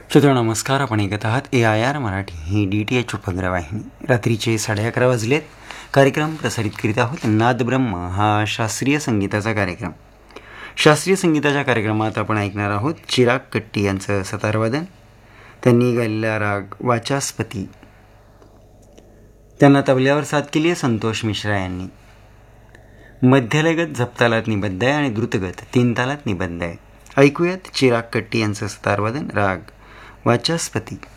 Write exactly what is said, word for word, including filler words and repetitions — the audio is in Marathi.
श्रोतो नमस्कार. आपण ऐकत आहात ए I R Marathi he D T H उपग्रहवाहिनी. रात्रीचे साडे अकरा वाजलेत. कार्यक्रम प्रसारित करीत आहोत नादब्रह्म हा शास्त्रीय संगीताचा कार्यक्रम. शास्त्रीय संगीताच्या कार्यक्रमात आपण ऐकणार आहोत चिराग कट्टी यांचं सतारवादन. त्यांनी गायलेला राग वाचास्पती. त्यांना तबल्यावर साथ केली आहे संतोष मिश्रा यांनी. मध्यलगत झपतालात निबद्ध आहे आणि द्रुतगत तीन तालात निबद्ध आहे. ऐकूयात चिराग कट्टी यांचं सतारवादन राग वाचास्पती.